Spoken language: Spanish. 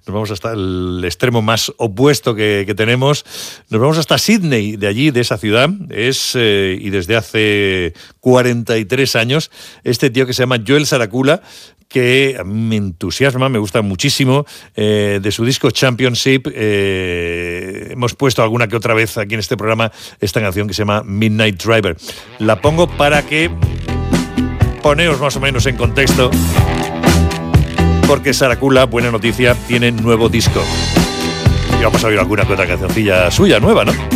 nos vamos hasta el extremo más opuesto que tenemos, nos vamos hasta Sydney, de allí, de esa ciudad, y desde hace 43 años, este tío que se llama Joel Saracula, que me entusiasma, me gusta muchísimo, de su disco Championship. Hemos puesto alguna que otra vez aquí en este programa esta canción que se llama Midnight Driver. La pongo para que poneos más o menos en contexto, porque Saracula, buena noticia, tiene nuevo disco. Y vamos a oír alguna que otra cancioncilla suya nueva, ¿no?